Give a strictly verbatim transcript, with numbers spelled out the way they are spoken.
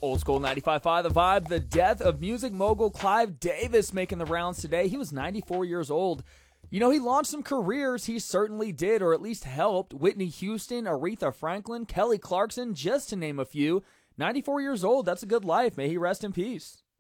Old School ninety-five point five The Vibe, the death of music mogul Clive Davis making the rounds today. He was ninety-four years old. You know, he launched some careers, he certainly did, or at least helped. Whitney Houston, Aretha Franklin, Kelly Clarkson, just to name a few. ninety-four years old, that's a good life. May he rest in peace.